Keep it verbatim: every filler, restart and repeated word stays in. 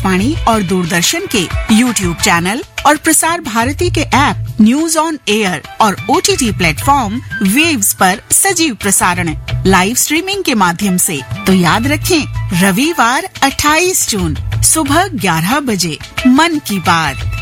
आकाशवाणी और दूरदर्शन के YouTube channel और प्रसार भारती के ऐप न्यूज ऑन एयर और ओटीटी प्लेटफॉर्म वेव्स पर सजीव प्रसारण लाइव स्ट्रीमिंग के माध्यम से। तो याद रखें, रविवार अट्ठाईस जून सुबह ग्यारह बजे मन की बात।